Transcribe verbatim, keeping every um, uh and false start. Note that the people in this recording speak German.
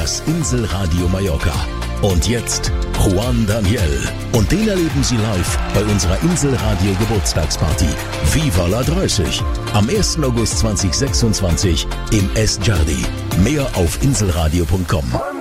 das Inselradio Mallorca. Und jetzt Juan Daniel. Und den erleben Sie live bei unserer Inselradio Geburtstagsparty Viva la dreißig am ersten August zweitausendsechsundzwanzig im Es Jardi. Mehr auf inselradio punkt com.